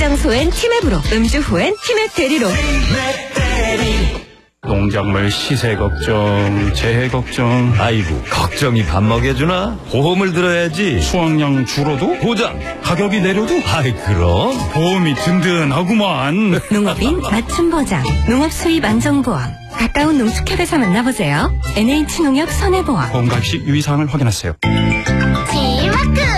장소엔 티맵으로, 음주 후엔 티맵 대리로. 농작물 시세 걱정, 재해 걱정. 아이고, 걱정이 밥 먹여주나? 보험을 들어야지. 수확량 줄어도? 보장. 가격이 내려도? 아이, 그럼. 보험이 든든하구만. 농업인 맞춤 보장, 농업 수입 안정보험. 가까운 농축협에서 만나보세요. NH농협 손해보험. 보험 가입 시 유의사항을 확인하세요.